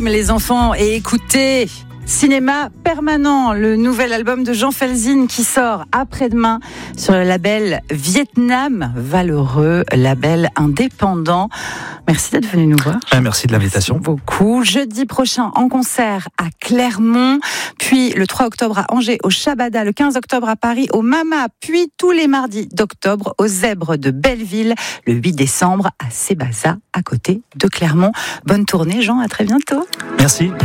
Time les enfants et écoutez Cinéma Permanent, le nouvel album de Jean Felzine qui sort après-demain sur le label Vietnam Valeureux, label indépendant. Merci d'être venu nous voir. Merci de l'invitation. Merci beaucoup. Jeudi prochain en concert à Clermont, puis le 3 octobre à Angers au Shabada, le 15 octobre à Paris au Mama, puis tous les mardis d'octobre aux Zèbres de Belleville, le 8 décembre à Sébaza à côté de Clermont. Bonne tournée Jean, à très bientôt. Merci.